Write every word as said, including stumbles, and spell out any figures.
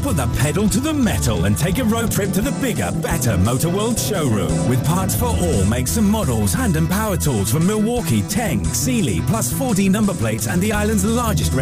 Put the pedal to the metal and take a road trip to the bigger, better Motor World showroom. With parts for all makes and models, hand and power tools from Milwaukee, Teng, Sealy, plus forty number plates and the island's largest